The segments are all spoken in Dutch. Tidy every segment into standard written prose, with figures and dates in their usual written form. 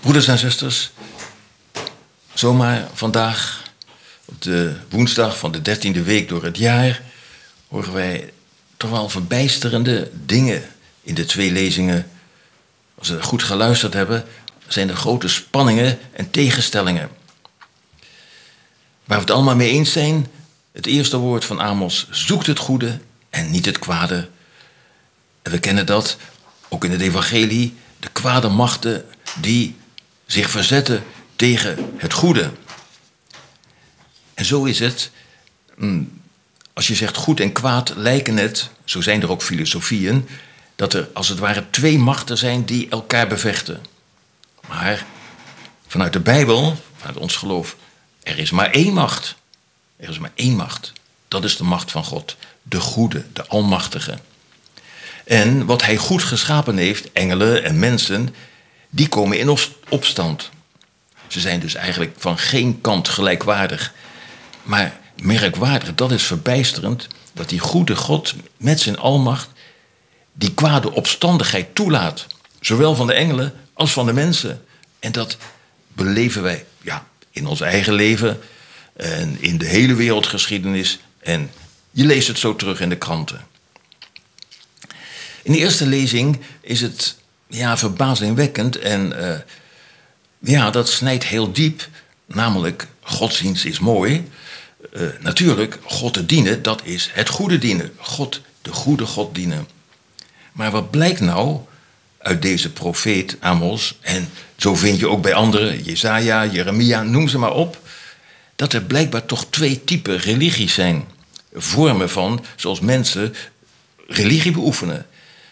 Broeders en zusters, zomaar vandaag, op de woensdag van de 13e week door het jaar, horen wij toch wel verbijsterende dingen in de twee lezingen. Als we goed geluisterd hebben, zijn er grote spanningen en tegenstellingen. Waar we het allemaal mee eens zijn, het eerste woord van Amos: zoekt het goede en niet het kwade. En we kennen dat ook in het evangelie, de kwade machten die zich verzetten tegen het goede. En zo is het, als je zegt goed en kwaad lijken het, zo zijn er ook filosofieën, dat er als het ware twee machten zijn die elkaar bevechten. Maar vanuit de Bijbel, vanuit ons geloof, er is maar één macht. Er is maar één macht. Dat is de macht van God, de goede, de almachtige. En wat hij goed geschapen heeft, engelen en mensen, die komen in opstand. Ze zijn dus eigenlijk van geen kant gelijkwaardig. Maar merkwaardig, dat is verbijsterend, dat die goede God met zijn almacht die kwade opstandigheid toelaat. Zowel van de engelen als van de mensen. En dat beleven wij in ons eigen leven en in de hele wereldgeschiedenis. En je leest het zo terug in de kranten. In de eerste lezing is het verbazingwekkend en dat snijdt heel diep. Namelijk, godsdienst is mooi. Natuurlijk, God te dienen, dat is het goede dienen. God, de goede God dienen. Maar wat blijkt nou uit deze profeet Amos, en zo vind je ook bij anderen, Jesaja, Jeremia, noem ze maar op, dat er blijkbaar toch twee typen religies zijn. Vormen van, zoals mensen religie beoefenen.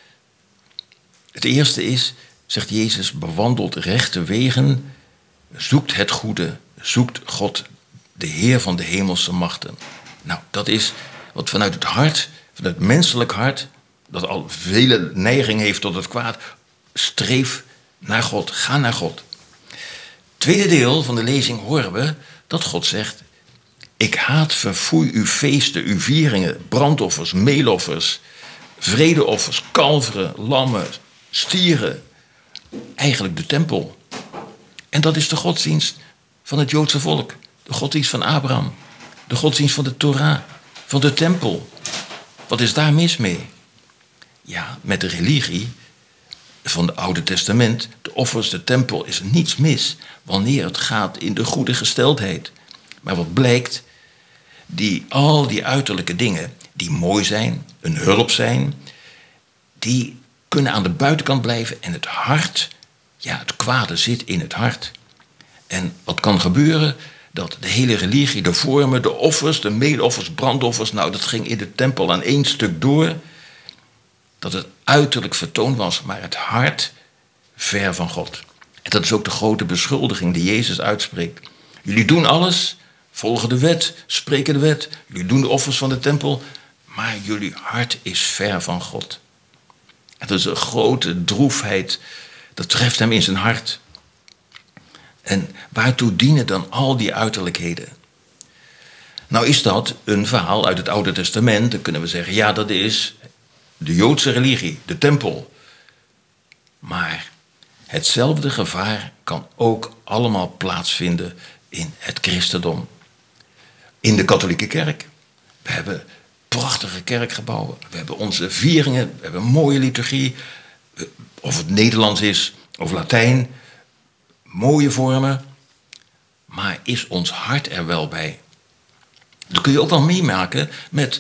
Het eerste is, zegt Jezus, bewandelt rechte wegen, zoekt het goede, zoekt God, de Heer van de hemelse machten. Nou, dat is wat vanuit het hart, vanuit het menselijk hart, dat al vele neiging heeft tot het kwaad, streef naar God, ga naar God. Tweede deel van de lezing horen we dat God zegt: ik haat, verfoei uw feesten, uw vieringen, brandoffers, meeloffers, vredeoffers, kalveren, lammen, stieren. Eigenlijk de tempel. En dat is de godsdienst van het Joodse volk. De godsdienst van Abraham. De godsdienst van de Torah. Van de tempel. Wat is daar mis mee? Ja, met de religie van het Oude Testament, de offers, de tempel, is er niets mis wanneer het gaat in de goede gesteldheid. Maar wat blijkt, al die uiterlijke dingen die mooi zijn, een hulp zijn, die kunnen aan de buitenkant blijven en het hart, het kwade zit in het hart. En wat kan gebeuren? Dat de hele religie, de vormen, de offers, de meeloffers, brandoffers, dat ging in de tempel aan één stuk door. Dat het uiterlijk vertoon was, maar het hart ver van God. En dat is ook de grote beschuldiging die Jezus uitspreekt. Jullie doen alles, volgen de wet, spreken de wet. Jullie doen de offers van de tempel, maar jullie hart is ver van God. En dat is een grote droefheid. Dat treft hem in zijn hart. En waartoe dienen dan al die uiterlijkheden? Nou is dat een verhaal uit het Oude Testament. Dan kunnen we zeggen, dat is de Joodse religie, de tempel. Maar hetzelfde gevaar kan ook allemaal plaatsvinden in het christendom. In de katholieke kerk. We hebben prachtige kerkgebouwen. We hebben onze vieringen. We hebben een mooie liturgie. Of het Nederlands is of Latijn. Mooie vormen. Maar is ons hart er wel bij? Dat kun je ook wel meemaken met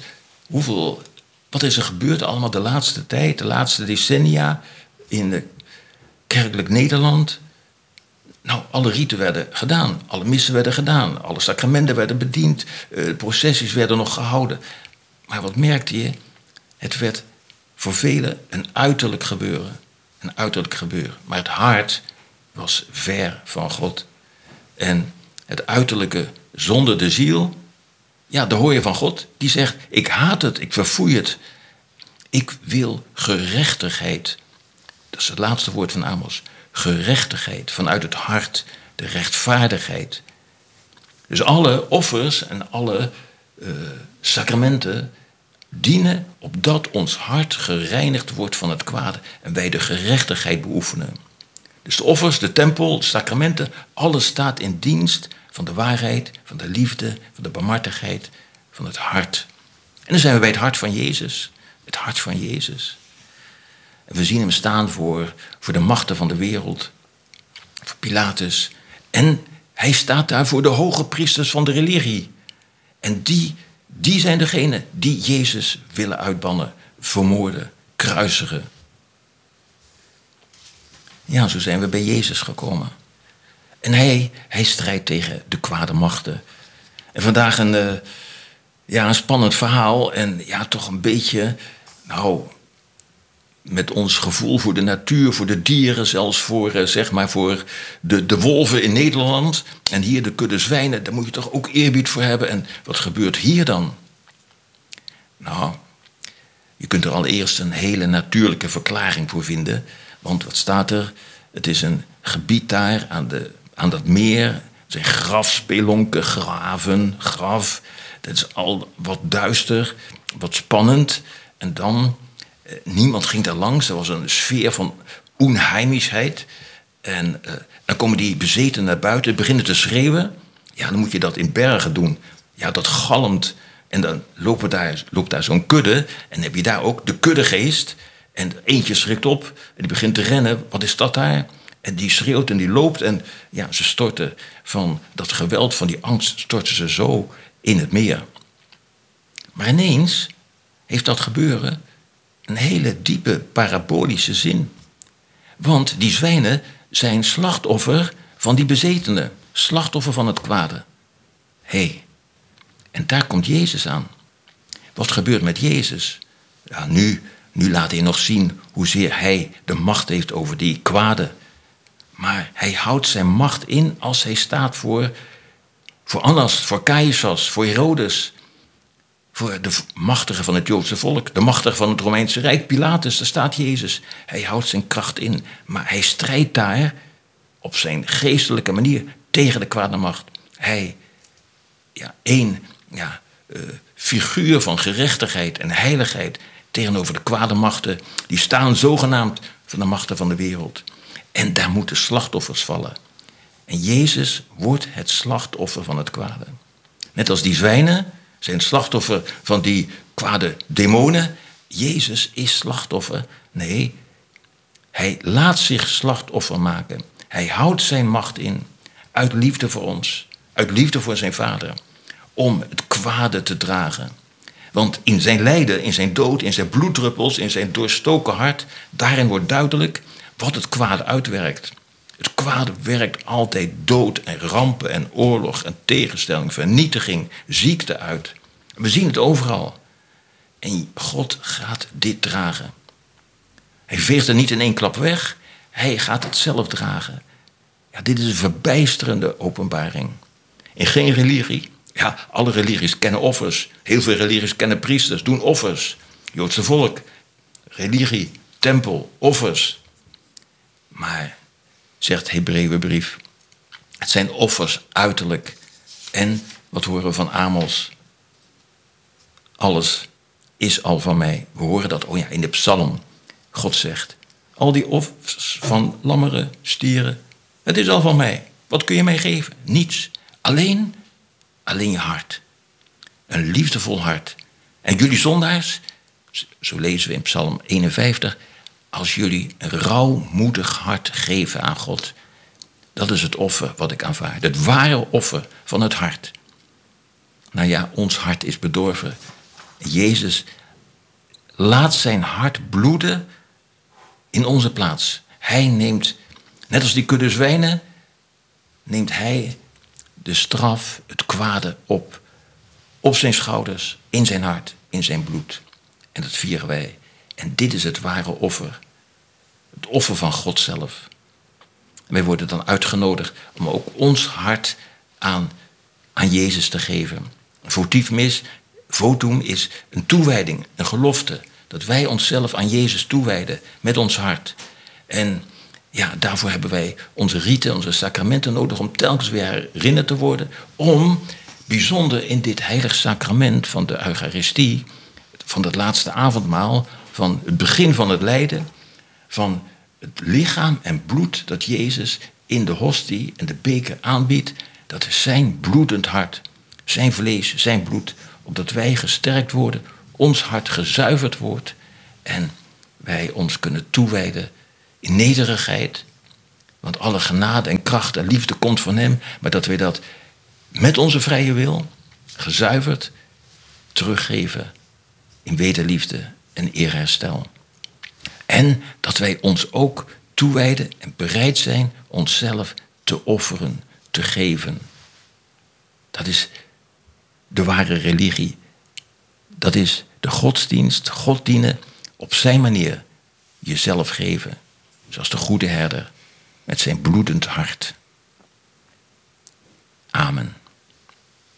wat is er gebeurd allemaal de laatste tijd, de laatste decennia in de kerkelijk Nederland. Alle rieten werden gedaan, alle missen werden gedaan, alle sacramenten werden bediend, processies werden nog gehouden. Maar wat merkte je? Het werd voor velen een uiterlijk gebeuren. Een uiterlijk gebeuren. Maar het hart was ver van God. En het uiterlijke zonder de ziel, daar hoor je van God. Die zegt, ik haat het, ik verfoei het. Ik wil gerechtigheid. Dat is het laatste woord van Amos. Gerechtigheid vanuit het hart, de rechtvaardigheid. Dus alle offers en alle sacramenten dienen opdat ons hart gereinigd wordt van het kwade en wij de gerechtigheid beoefenen. Dus de offers, de tempel, de sacramenten, alles staat in dienst van de waarheid, van de liefde, van de barmhartigheid, van het hart. En dan zijn we bij het hart van Jezus. Het hart van Jezus. En we zien hem staan voor de machten van de wereld. Voor Pilatus. En hij staat daar voor de hoge priesters van de religie. En die zijn degenen die Jezus willen uitbannen, vermoorden, kruisigen. Ja, zo zijn we bij Jezus gekomen. En hij strijdt tegen de kwade machten. En vandaag een spannend verhaal. En ja, toch een beetje, met ons gevoel voor de natuur, voor de dieren, zelfs voor de wolven in Nederland. En hier de kudde zwijnen, daar moet je toch ook eerbied voor hebben. En wat gebeurt hier dan? Nou, je kunt er allereerst een hele natuurlijke verklaring voor vinden. Want wat staat er? Het is een gebied daar aan dat meer. Het zijn grafspelonken, graven, graf. Dat is al wat duister, wat spannend. En dan, niemand ging daar langs. Er was een sfeer van onheimischheid. En dan komen die bezetenen naar buiten, beginnen te schreeuwen. Ja, dan moet je dat in bergen doen. Ja, dat galmt. En dan loopt daar zo'n kudde. En dan heb je daar ook de kuddegeest. En eentje schrikt op en die begint te rennen. Wat is dat daar? En die schreeuwt en die loopt. En ja, ze storten van dat geweld, van die angst, storten ze zo in het meer. Maar ineens heeft dat gebeuren een hele diepe parabolische zin. Want die zwijnen zijn slachtoffer van die bezetenen. Slachtoffer van het kwade. En daar komt Jezus aan. Wat gebeurt met Jezus? Ja, nu laat hij nog zien hoezeer hij de macht heeft over die kwade. Maar hij houdt zijn macht in als hij staat voor Annas, voor Caiaphas, voor Herodes. Voor de machtige van het Joodse volk, de machtige van het Romeinse Rijk, Pilatus, daar staat Jezus. Hij houdt zijn kracht in, maar hij strijdt daar op zijn geestelijke manier tegen de kwade macht. Hij, figuur van gerechtigheid en heiligheid tegenover de kwade machten, die staan zogenaamd van de machten van de wereld. En daar moeten slachtoffers vallen. En Jezus wordt het slachtoffer van het kwade. Net als die zwijnen zijn slachtoffer van die kwade demonen. Jezus is slachtoffer. Nee, hij laat zich slachtoffer maken. Hij houdt zijn macht in uit liefde voor ons, uit liefde voor zijn vader, om het kwade te dragen. Want in zijn lijden, in zijn dood, in zijn bloeddruppels, in zijn doorstoken hart, daarin wordt duidelijk wat het kwade uitwerkt. Het kwade werkt altijd dood en rampen en oorlog en tegenstelling, vernietiging, ziekte uit. We zien het overal. En God gaat dit dragen. Hij veegt het niet in één klap weg. Hij gaat het zelf dragen. Ja, dit is een verbijsterende openbaring. In geen religie. Ja, alle religies kennen offers. Heel veel religies kennen priesters, doen offers. Joodse volk, religie, tempel, offers. Maar, zegt Hebreeënbrief, het zijn offers uiterlijk. En, wat horen we van Amos? Alles is al van mij. We horen dat in de psalm. God zegt, al die offers van lammeren, stieren, het is al van mij. Wat kun je mij geven? Niets. Alleen je hart. Een liefdevol hart. En jullie zondaars, zo lezen we in Psalm 51, als jullie een rauwmoedig hart geven aan God, dat is het offer wat ik aanvaard. Het ware offer van het hart. Nou ja, ons hart is bedorven. Jezus laat zijn hart bloeden in onze plaats. Hij neemt, net als die kudde zwijnen, neemt hij de straf, het kwade op zijn schouders, in zijn hart, in zijn bloed. En dat vieren wij. En dit is het ware offer. Het offer van God zelf. En wij worden dan uitgenodigd om ook ons hart aan Jezus te geven. Votum is een toewijding, een gelofte. Dat wij onszelf aan Jezus toewijden met ons hart. En ja, daarvoor hebben wij onze riten, onze sacramenten nodig om telkens weer herinnerd te worden. Om, bijzonder in dit heilig sacrament van de Eucharistie, van het laatste avondmaal, van het begin van het lijden, van het lichaam en bloed dat Jezus in de hostie en de beker aanbiedt, dat is zijn bloedend hart, zijn vlees, zijn bloed, opdat wij gesterkt worden, ons hart gezuiverd wordt en wij ons kunnen toewijden in nederigheid. Want alle genade en kracht en liefde komt van hem, maar dat wij dat met onze vrije wil, gezuiverd, teruggeven in wederliefde en eerherstel. En dat wij ons ook toewijden en bereid zijn onszelf te offeren, te geven. Dat is de ware religie. Dat is de godsdienst, God dienen, op zijn manier jezelf geven. Zoals de goede herder met zijn bloedend hart. Amen.